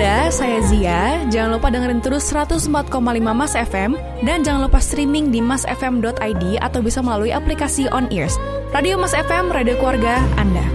Anda, saya Zia. Jangan lupa dengerin terus 104,5 Mas FM dan jangan lupa streaming di masfm.id atau bisa melalui aplikasi On Ears. Radio Mas FM, radio keluarga Anda.